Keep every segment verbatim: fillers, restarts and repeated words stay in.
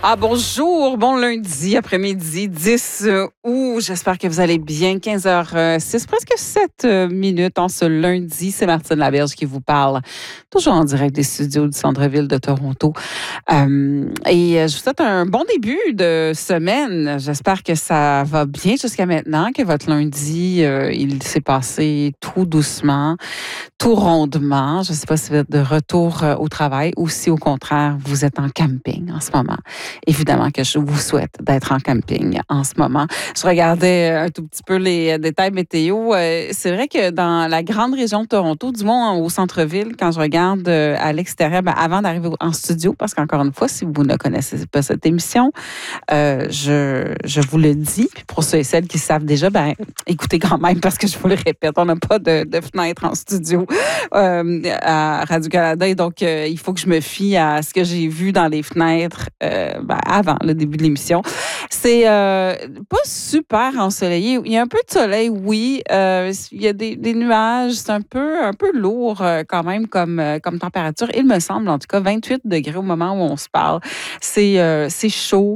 Ah, bonjour, bon lundi après-midi, dix août. J'espère que vous allez bien. quinze heures six, presque sept minutes en ce lundi. C'est Martine Laberge qui vous parle, toujours en direct des studios du centre-ville de Toronto. Euh, et je vous souhaite un bon début de semaine. J'espère que ça va bien jusqu'à maintenant, que votre lundi, euh, il s'est passé tout doucement, tout rondement. Je ne sais pas si vous êtes de retour au travail ou si, au contraire, vous êtes en camping en ce moment. Évidemment que je vous souhaite d'être en camping en ce moment. Je regardais un tout petit peu les détails météo. C'est vrai que dans la grande région de Toronto, du moins au centre-ville, quand je regarde à l'extérieur, ben avant d'arriver en studio, parce qu'encore une fois, si vous ne connaissez pas cette émission, euh, je, je vous le dis. Puis pour ceux et celles qui savent déjà, ben écoutez quand même, parce que je vous le répète, on n'a pas de, de fenêtre en studio euh, à Radio-Canada. Et donc, euh, il faut que je me fie à ce que j'ai vu dans les fenêtres euh, ben, avant le début de l'émission. C'est euh, pas super ensoleillé. Il y a un peu de soleil, oui. Euh, il y a des, des nuages. C'est un peu, un peu lourd euh, quand même comme, euh, comme température. Il me semble, en tout cas, vingt-huit degrés au moment où on se parle. C'est, euh, c'est chaud.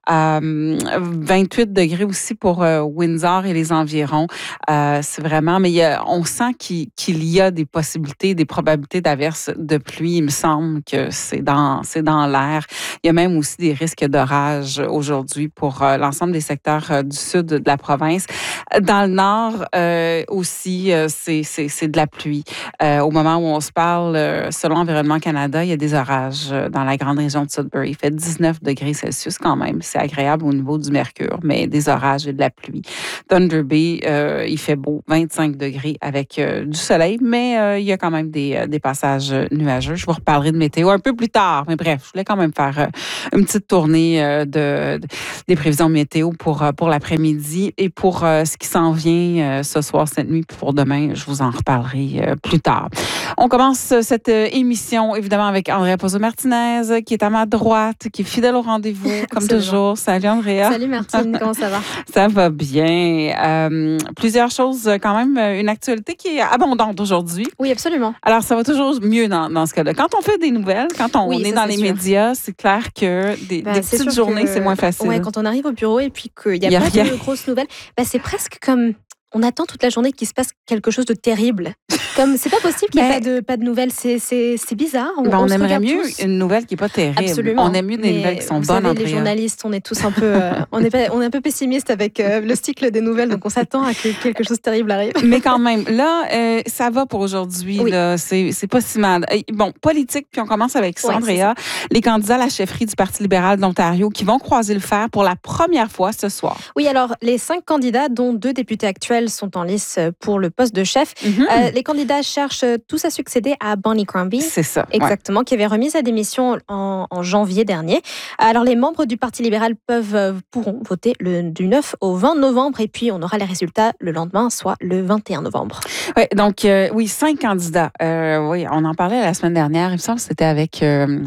Euh, vingt-huit degrés aussi pour euh, Windsor et les environs. Euh, c'est vraiment... Mais il y a, on sent qu'il, qu'il y a des possibilités, des probabilités d'averses de pluie. Il me semble que c'est dans, c'est dans l'air. Il y a même aussi des risques d'orage aujourd'hui pour euh, l'ensemble des secteurs euh, du sud de la province. Dans le nord euh, aussi, euh, c'est, c'est, c'est de la pluie. Euh, au moment où on se parle, euh, selon Environnement Canada, il y a des orages euh, dans la grande région de Sudbury. Il fait dix-neuf degrés Celsius quand même. C'est agréable au niveau du mercure, mais des orages et de la pluie. Thunder Bay, euh, il fait beau, vingt-cinq degrés avec euh, du soleil, mais euh, il y a quand même des, euh, des passages nuageux. Je vous reparlerai de météo un peu plus tard, mais bref, je voulais quand même faire euh, une petite tournée euh, de, de, des prévisions météo pour, euh, pour l'après-midi et pour euh, ce qui s'en vient euh, ce soir, cette nuit, puis pour demain, je vous en reparlerai euh, plus tard. On commence cette euh, émission, évidemment, avec Andrea Pozzo-Martinez, qui est à ma droite, qui est fidèle au rendez-vous, comme Absolument. toujours. Salut, Andrea. Salut, Martine. Comment ça va? Ça va bien. Euh, plusieurs choses, quand même, une actualité qui est abondante aujourd'hui. Oui, absolument. Alors, ça va toujours mieux dans, dans ce cas-là. Quand on fait des nouvelles, quand on oui, est ça, dans les sûr. médias, c'est clair que des, ben, des petites journées, que, c'est moins facile. Oui, quand on arrive au bureau et puis qu'il n'y a, a pas rien. de grosses nouvelles, ben, c'est presque comme... On attend toute la journée qu'il se passe quelque chose de terrible. Comme c'est pas possible qu'il n'y ait pas de, pas de nouvelles, c'est, c'est, c'est bizarre. On, ben, on, on aimerait mieux tous. une nouvelle qui n'est pas terrible. Absolument. On aime mieux des nouvelles qui sont vous bonnes. Savez, les journalistes, on est tous un peu, euh, on est pas, on est un peu pessimiste avec euh, le cycle des nouvelles, donc on s'attend à que quelque chose de terrible arrive. Mais quand même, là, euh, ça va pour aujourd'hui. Oui. Là, c'est, c'est pas si mal. Bon, politique, puis on commence avec ça, ouais, Andrea. Les candidats à la chefferie du Parti libéral de l'Ontario qui vont croiser le fer pour la première fois ce soir. Oui, alors les cinq candidats, dont deux députés actuels, sont en lice pour le poste de chef. Mm-hmm. Euh, les candidats cherchent tous à succéder à Bonnie Crombie. C'est ça. Exactement, ouais. Qui avait remis sa démission en, en janvier dernier. Alors, les membres du Parti libéral peuvent, pourront voter le, du neuf au vingt novembre et puis on aura les résultats le lendemain, soit le vingt et un novembre. Ouais, donc, euh, oui, cinq candidats. Euh, oui, on en parlait la semaine dernière. Il me semble que c'était avec... Euh,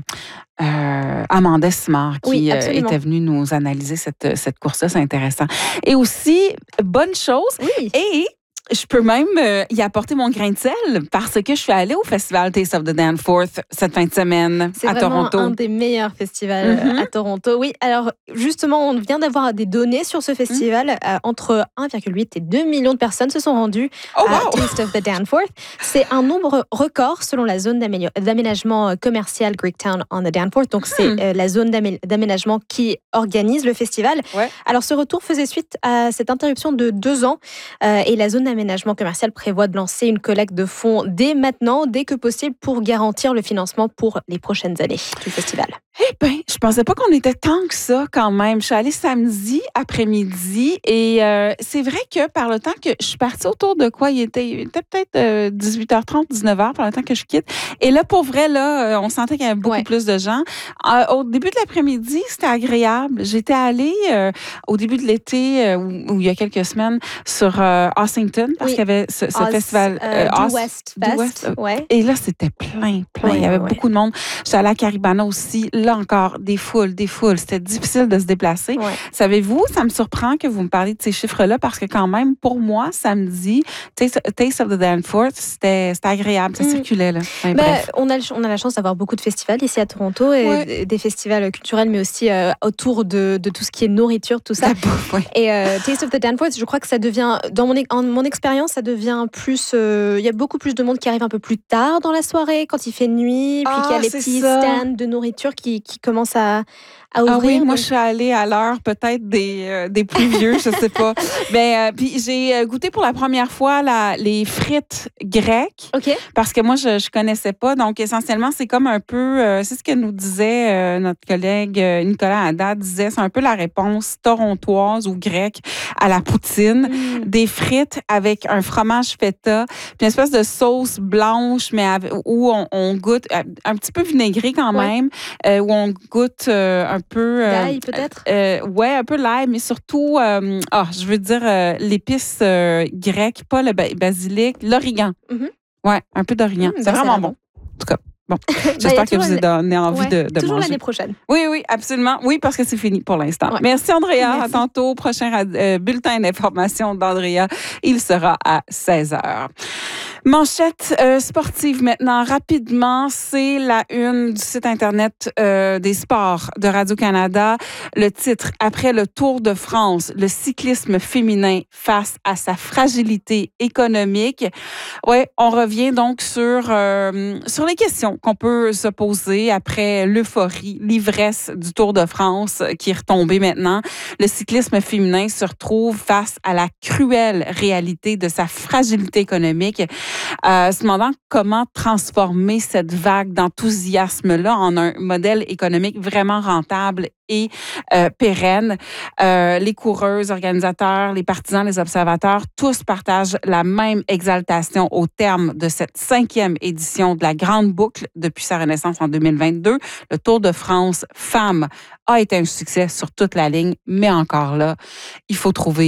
Euh, Amanda Simard qui oui, euh, était venue nous analyser cette, cette course-là. C'est intéressant. Et aussi, bonne chose, oui. et je peux même euh, y apporter mon grain de sel parce que je suis allée au festival Taste of the Danforth cette fin de semaine C'est à Toronto. C'est vraiment un des meilleurs festivals mm-hmm. à Toronto. Oui, alors justement, on vient d'avoir des données sur ce festival. Mm-hmm. Euh, entre un virgule huit et deux millions de personnes se sont rendues oh, à wow. Taste of the Danforth. C'est un nombre record selon la zone d'aménagement commercial Greektown on the Danforth. Donc, c'est mm-hmm. euh, la zone d'amé- d'aménagement qui organise le festival. Ouais. Alors, ce retour faisait suite à cette interruption de deux ans euh, et la zone d'aménagement L'aménagement commercial prévoit de lancer une collecte de fonds dès maintenant, dès que possible, pour garantir le financement pour les prochaines années du festival. Eh bien, je pensais pas qu'on était tant que ça quand même. Je suis allée samedi après-midi et euh, c'est vrai que par le temps que je suis partie autour de quoi, il était, il était peut-être euh, dix-huit heures trente, dix-neuf heures par le temps que je quitte. Et là, pour vrai, là, on sentait qu'il y avait beaucoup ouais. plus de gens. Euh, au début de l'après-midi, c'était agréable. J'étais allée euh, au début de l'été, euh, où, où il y a quelques semaines, sur euh, Ossington, parce oui. qu'il y avait ce, ce Os, festival euh, Oss, du West Fest. West. Ouais. Et là, c'était plein, plein. Ouais, il y avait ouais. beaucoup de monde. J'étais allée à Caribana aussi. Là, là encore, des foules, des foules. C'était difficile de se déplacer. Ouais. Savez-vous, ça me surprend que vous me parliez de ces chiffres-là parce que quand même, pour moi, samedi, Taste, Taste of the Danforth, c'était, c'était agréable. Ça Mm. circulait. Là. Enfin, Ben, bref. on, a, le- on a la chance d'avoir beaucoup de festivals ici à Toronto, et Ouais. d- des festivals culturels, mais aussi euh, autour de, de tout ce qui est nourriture, tout ça. La bouffe, oui. Et euh, Taste of the Danforth, je crois que ça devient, dans mon, en mon expérience, ça devient plus. euh, Il y a beaucoup plus de monde qui arrive un peu plus tard dans la soirée, quand il fait nuit, puis Ah, qu'il y a les c'est petits ça. stands de nourriture qui, qui commencent à, à ouvrir. Ah oui, moi donc- je suis allée à l'heure peut-être des, euh, des plus vieux, je sais pas. Ben, euh, puis j'ai euh, goûté pour la première fois la, les frites grecques. OK. Parce que moi, je je connaissais pas. Donc, essentiellement, c'est comme un peu, euh, c'est ce que nous disait euh, notre collègue euh, Nicolas Haddad, disait, c'est un peu la réponse torontoise ou grecque à la poutine. Mm. Des frites avec un fromage feta, puis une espèce de sauce blanche, mais avec- où on, on goûte, euh, un petit peu vinaigré quand Ouais. même, euh, où on goûte euh, un peu... euh, D'ail, peut-être? euh, ouais, un peu l'ail, mais surtout, euh, ah, je veux dire, euh, l'épice euh, grecque, pas le ba- basilic, l'origan. Mhm. Ouais, un peu d'origan. Mm, c'est ben, ça a vraiment l'air bon. bon. En tout cas, bon. Ben, il y a J'espère que toujours vous avez donné envie Ouais, de, de toujours manger. l'année prochaine. Oui, oui, absolument. Oui, parce que c'est fini pour l'instant. Ouais. Merci, Andrea. Merci. À tantôt. Prochain rad- euh, bulletin d'information d'Andrea. Il sera à seize heures. Manchette euh, sportive maintenant. Rapidement, c'est la une du site Internet euh, des sports de Radio-Canada. Le titre, après le Tour de France, le cyclisme féminin face à sa fragilité économique. Oui, on revient donc sur, euh, sur les questions qu'on peut se poser après l'euphorie, l'ivresse du Tour de France qui est retombée maintenant. Le cyclisme féminin se retrouve face à la cruelle réalité de sa fragilité économique. Euh, se demandant comment transformer cette vague d'enthousiasme-là en un modèle économique vraiment rentable et euh, pérenne. Euh, les coureuses, organisateurs, les partisans, les observateurs, tous partagent la même exaltation au terme de cette cinquième édition de la Grande Boucle depuis sa renaissance en deux mille vingt-deux. Le Tour de France femmes a été un succès sur toute la ligne, mais encore là, il faut trouver